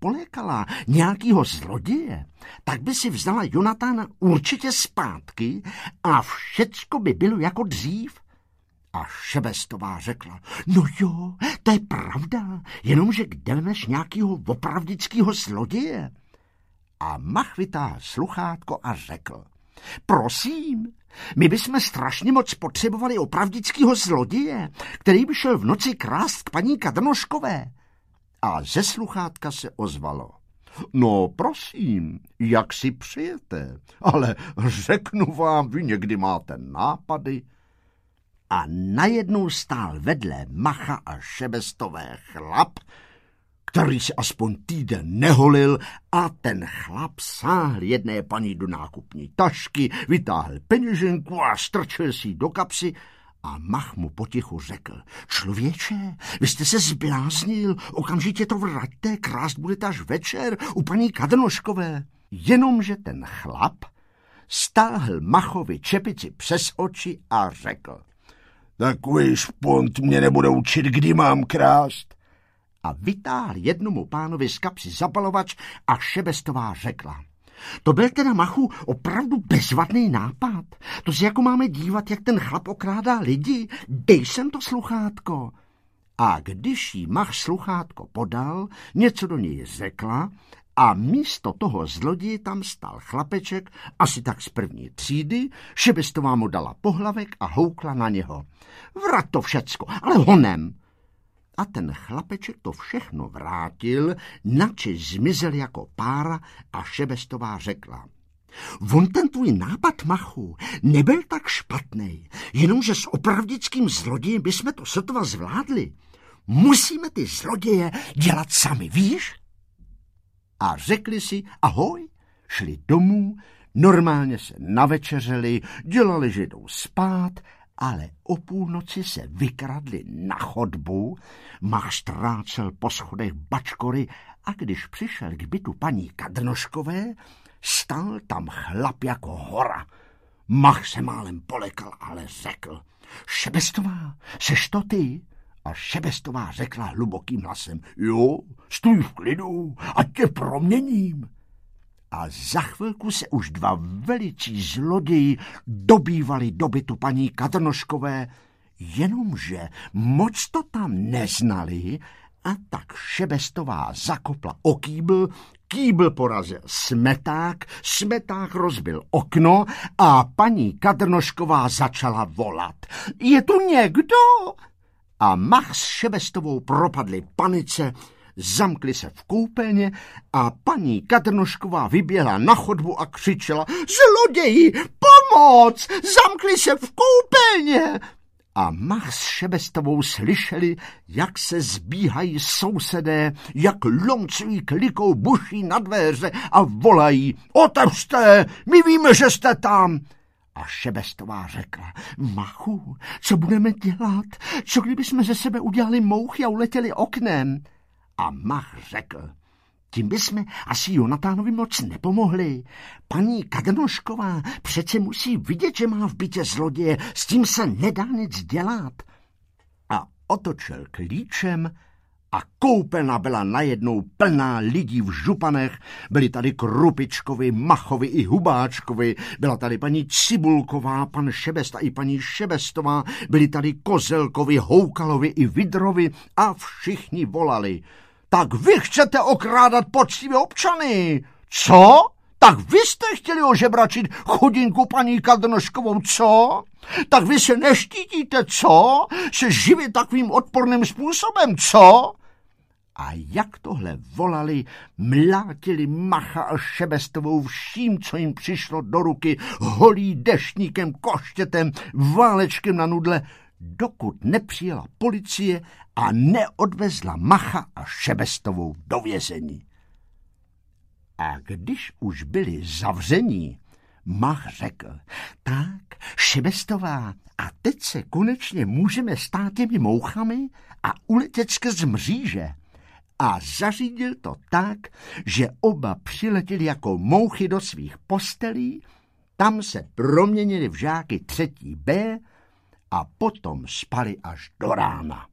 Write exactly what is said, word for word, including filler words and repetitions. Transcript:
spolékala nějakýho zloděje, tak by si vzala Jonatána určitě zpátky a všecko by bylo jako dřív. A Šebestová řekla, no jo, to je pravda, jenomže kde jdeš nějakýho opravdickýho zloděje? A Mach vytáhl sluchátko a řekl, prosím, my bychom strašně moc potřebovali opravdickýho zloděje, který by šel v noci krást k paní Kadrnoškové. A ze sluchátka se ozvalo, no prosím, jak si přijete, ale řeknu vám, vy někdy máte nápady. A najednou stál vedle Macha a Šebestové chlap, který se aspoň týden neholil, a ten chlap sáhl jedné paní do nákupní tašky, vytáhl peněženku a strčil si ji do kapsy a Mach mu potichu řekl, člověče, vy jste se zbláznil, okamžitě to vraťte, krást budete až večer u paní Kadrnoškové. Jenomže ten chlap stáhl Machovi čepici přes oči a řekl, takový špont mě nebude učit, kdy mám krást. A vytáhl jednomu pánovi z kapsy zabalovač a Šebestová řekla, to byl teda, Machu, opravdu bezvadný nápad. To si jako máme dívat, jak ten chlap okrádá lidi. Dej sem to sluchátko. A když jí Mach sluchátko podal, něco do něj řekla a místo toho zloděje tam stál chlapeček, asi tak z první třídy, Šebestová mu dala pohlavek a houkla na něho. Vrať to všecko, ale honem. A ten chlapeček to všechno vrátil, načež zmizel jako pára a Šebestová řekla, on ten tvůj nápad, Machu, nebyl tak špatnej, jenomže s opravdickým zlodějem bychom to sotva zvládli. Musíme ty zloděje dělat sami, víš? A řekli si ahoj, šli domů, normálně se navečeřeli, dělali, že jdou spát, ale o půlnoci se vykradli na chodbu, Mach strácel po schodech bačkory a když přišel k bytu paní Kadrnoškové, stál tam chlap jako hora. Mach se málem polekal, ale řekl, Šebestová, seš to ty? A Šebestová řekla hlubokým hlasem, jo, stůj v klidu, ať tě proměním. A za chvilku se už dva velicí zloději dobývali do bytu paní Kadrnoškové, jenomže moc to tam neznali a tak Šebestová zakopla o kýbl, kýbl porazil smeták, smeták rozbil okno a paní Kadrnošková začala volat. Je tu někdo? A Mach s Šebestovou propadli panice, zamkli se v koupelně a paní Kadrnošková vyběhla na chodbu a křičela, zloději, pomoc, zamkli se v koupelně. A Mach s Šebestovou slyšeli, jak se zbíhají sousedé, jak lomcují klikou buší na dveře a volají, otevřte, my víme, že jste tam. A Šebestová řekla, Machu, co budeme dělat? Co kdybychom ze sebe udělali mouchy a uletěli oknem? A Mach řekl, tím bychom asi Jonatánovi moc nepomohli. Paní Kadrnošková přece musí vidět, že má v bytě zloděje, s tím se nedá nic dělat. A otočil klíčem a koupelna byla najednou plná lidí v županech. Byli tady Krupičkovi, Machovi i Hubáčkovi, byla tady paní Cibulková, pan Šebesta i paní Šebestová, byli tady Kozelkovi, Houkalovi i Vidrovi a všichni volali. Tak vy chcete okrádat poctivé občany? Co? Tak vy jste chtěli ožebračit chudinku paní Kadrnoškovou, co? Tak vy se neštítíte, co? Se živit takovým odporným způsobem, co? A jak tohle volali, mlátili Macha a Šebestovou vším, co jim přišlo do ruky, holí deštníkem, koštětem, válečkem na nudle, dokud nepřijela policie a neodvezla Macha a Šebestovou do vězení. A když už byli zavření, Mach řekl, tak, Šebestová, a teď se konečně můžeme stát těmi mouchami a uletět skrz mříže. A zařídil to tak, že oba přiletěli jako mouchy do svých postelí, tam se proměnili v žáky třetí B a potom spali až do rána.